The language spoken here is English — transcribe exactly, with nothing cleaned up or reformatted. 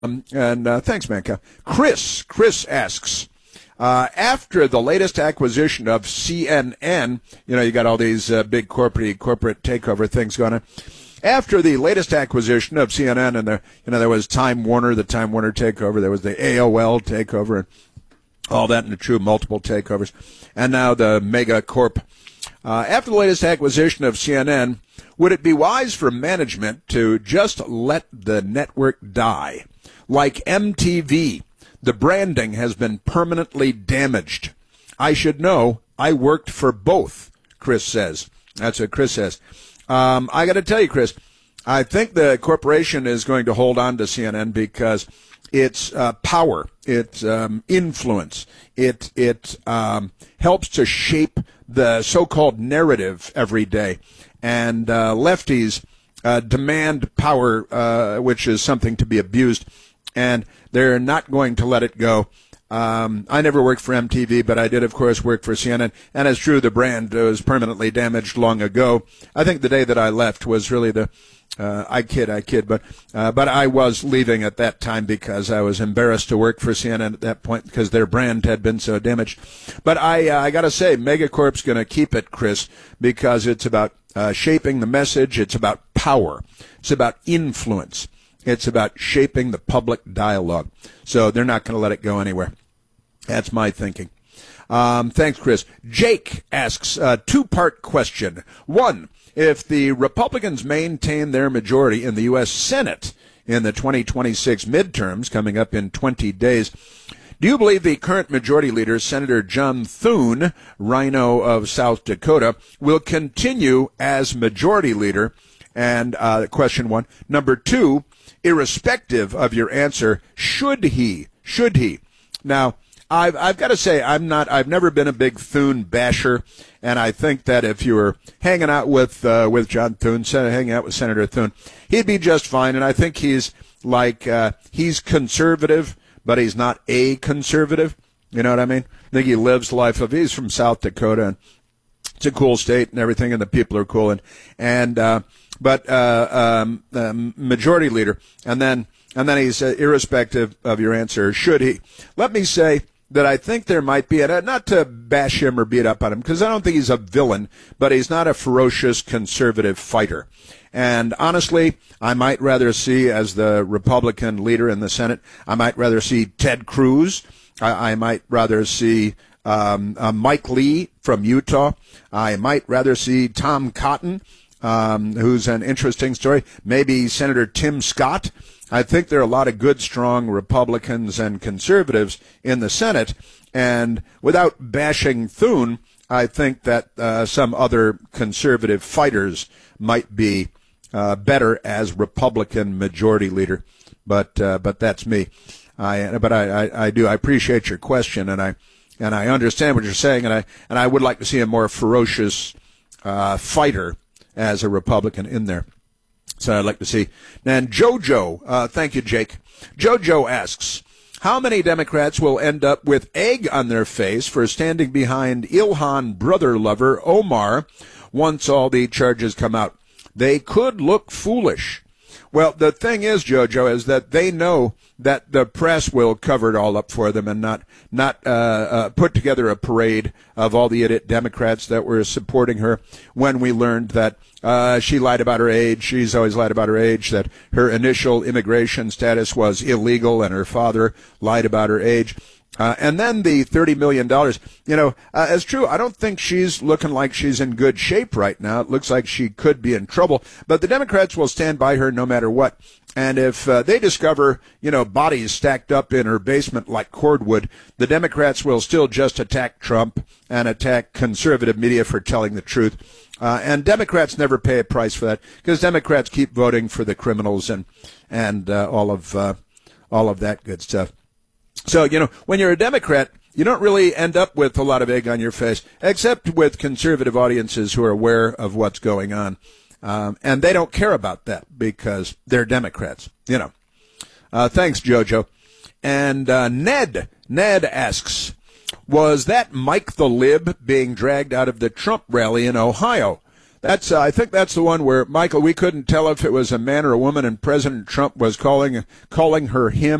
Um, and uh, thanks, Manka. Chris, Chris asks, uh, after the latest acquisition of C N N, you know, you got all these uh, big corporate corporate takeover things going on. After the latest acquisition of C N N, and there, you know, there was Time Warner, the Time Warner takeover, there was the A O L takeover, and all that, and the true multiple takeovers, and now the Mega Corp. Uh, after the latest acquisition of C N N, would it be wise for management to just let the network die? Like M T V, the branding has been permanently damaged. I should know. I worked for both, Chris says. That's what Chris says. Um, I got to tell you, Chris, I think the corporation is going to hold on to C N N because its uh, power, its um, influence, it it um, helps to shape the so-called narrative every day. And uh, lefties uh, demand power, uh, which is something to be abused, and they're not going to let it go. Um, I never worked for M T V, but I did, of course, work for C N N. And it's true, the brand was permanently damaged long ago. I think the day that I left was really the, uh, I kid, I kid, but, uh, but I was leaving at that time because I was embarrassed to work for C N N at that point because their brand had been so damaged. But I, uh, I gotta say, Megacorp's gonna keep it, Chris, because it's about, uh, shaping the message. It's about power. It's about influence. It's about shaping the public dialogue. So they're not going to let it go anywhere. That's my thinking. Um, thanks, Chris. Jake asks a two-part question. One, if the Republicans maintain their majority in the U S Senate in the twenty twenty-six midterms coming up in twenty days, do you believe the current majority leader, Senator John Thune, Rhino of South Dakota, will continue as majority leader? And uh, question one. Number two, irrespective of your answer, should he? Should he? Now, I've I've got to say, I'm not. I've never been a big Thune basher, and I think that if you were hanging out with uh, with John Thune, hanging out with Senator Thune, he'd be just fine. And I think he's like uh, he's conservative, but he's not a conservative. You know what I mean? I think he lives the life of. He's from South Dakota, and it's a cool state and everything, and the people are cool, and and. Uh, But uh, um, um, majority leader, and then and then he's uh, irrespective of your answer, should he? Let me say that I think there might be, and not to bash him or beat up on him, because I don't think he's a villain, but he's not a ferocious conservative fighter. And honestly, I might rather see, as the Republican leader in the Senate, I might rather see Ted Cruz. I, I might rather see um, uh, Mike Lee from Utah. I might rather see Tom Cotton. Um, who's an interesting story. Maybe Senator Tim Scott. I think there are a lot of good, strong Republicans and conservatives in the Senate. And without bashing Thune, I think that uh, some other conservative fighters might be uh, better as Republican majority leader. But uh, but that's me. I but I, I, I do I appreciate your question, and I and I understand what you're saying, and I and I would like to see a more ferocious uh, fighter as a Republican in there. So I'd like to see. And Jojo, uh, thank you, Jake. Jojo asks, how many Democrats will end up with egg on their face for standing behind Ilhan brother lover Omar once all the charges come out? They could look foolish. Well, the thing is, Jojo, is that they know that the press will cover it all up for them and not not uh, uh, put together a parade of all the idiot Democrats that were supporting her when we learned that uh, she lied about her age. She's always lied about her age, that her initial immigration status was illegal, and her father lied about her age. Uh, and then the thirty million dollars, you know, uh, it's true. I don't think she's looking like she's in good shape right now. It looks like she could be in trouble. But the Democrats will stand by her no matter what. And if uh, they discover, you know, bodies stacked up in her basement like cordwood, the Democrats will still just attack Trump and attack conservative media for telling the truth. Uh, and Democrats never pay a price for that, because Democrats keep voting for the criminals and and uh, all of uh, all of that good stuff. So, you know, when you're a Democrat, you don't really end up with a lot of egg on your face, except with conservative audiences who are aware of what's going on. Um, and they don't care about that because they're Democrats, you know. Uh, thanks, Jojo. And uh, Ned, Ned asks, was that Mike the Lib being dragged out of the Trump rally in Ohio? That's uh, I think that's the one where, Michael, we couldn't tell if it was a man or a woman, and President Trump was calling calling her him.